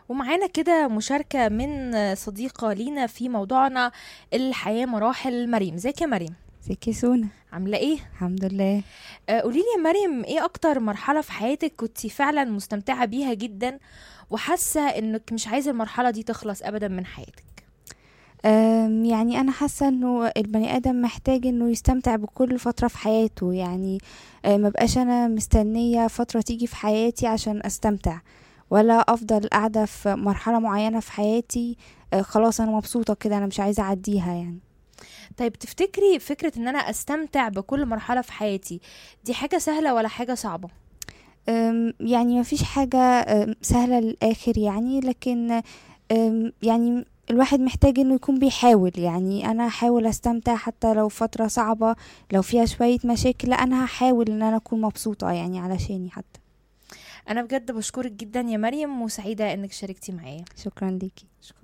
ومعانا كده مشاركة من صديقة لينا في موضوعنا الحياة مراحل. مريم، ازيك يا مريم؟ ازيك يا سونا؟ عاملة ايه؟ الحمد لله. قوليلي يا مريم، ايه اكتر مرحلة في حياتك كنتي فعلا مستمتعة بيها جدا وحاسة انك مش عايزة المرحلة دي تخلص ابدا من حياتك؟ يعني انا حاسه انه البني ادم محتاج انه يستمتع بكل فتره في حياته، يعني ما بقاش انا مستنيه فتره تيجي في حياتي عشان استمتع، ولا افضل قاعده في مرحله معينه في حياتي. خلاص انا مبسوطه كده، انا مش عايزه اعديها يعني. طيب تفتكري فكرة ان انا استمتع بكل مرحلة في حياتي دي حاجة سهلة ولا حاجة صعبة؟ يعني ما فيش حاجه سهله للاخر يعني، لكن يعني الواحد محتاج انه يكون بيحاول، يعني انا هحاول استمتع حتى لو فترة صعبة، لو فيها شوية مشاكل، لا انا هحاول ان انا اكون مبسوطة يعني علشاني حتى. انا بجد بشكرك جدا يا مريم، وسعيدة انك شاركتي معايا. شكرا ليكي.